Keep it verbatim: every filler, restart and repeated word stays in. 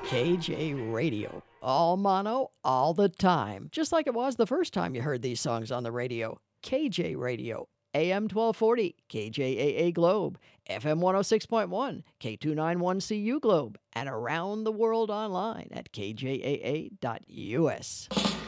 K J Radio. All mono, all the time. Just like it was the first time you heard these songs on the radio. K J Radio. A M twelve forty, K J A A Globe, F M one oh six point one, K two ninety-one C U Globe, and around the world online at K J A A dot U S.